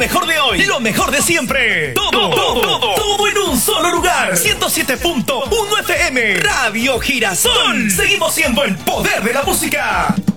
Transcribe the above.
mejor de hoy, lo mejor de siempre. Todo en un solo lugar. 107.1 FM, Radio Girasol. Seguimos siendo el poder de la música.